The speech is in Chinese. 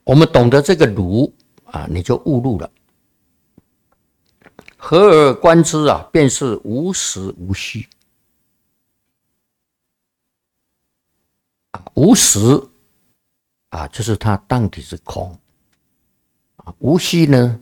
我们懂得这个如啊，你就悟入了。合而观之啊，便是无实无虚。无实啊，就是它到底是空啊；无虚呢，